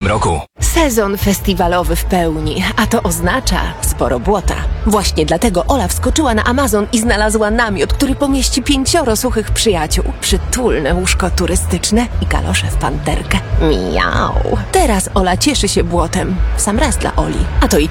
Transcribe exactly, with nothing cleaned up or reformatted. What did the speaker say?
roku. Sezon festiwalowy w pełni, a to oznacza sporo błota. Właśnie dlatego Ola wskoczyła na Amazon i znalazła namiot, który pomieści pięcioro suchych przyjaciół. Przytulne łóżko turystyczne i kalosze w panterkę. Miau. Teraz Ola cieszy się błotem. W sam raz dla Oli. A to i